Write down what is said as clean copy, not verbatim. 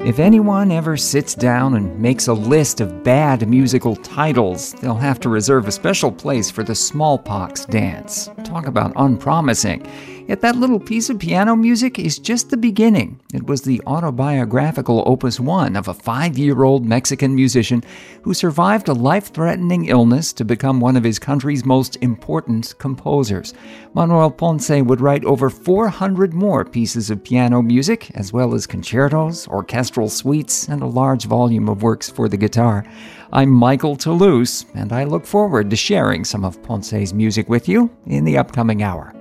If anyone ever sits down and makes a list of bad musical titles, they'll have to reserve a special place for the Smallpox Dance. Talk about unpromising. Yet that little piece of piano music is just the beginning. It was the autobiographical opus 1 of a 5-year-old Mexican musician who survived a life-threatening illness to become one of his country's most important composers. Manuel Ponce would write over 400 more pieces of piano music, as well as concertos, orchestral suites, and a large volume of works for the guitar. I'm Michael Toulouse, and I look forward to sharing some of Ponce's music with you in the upcoming hour.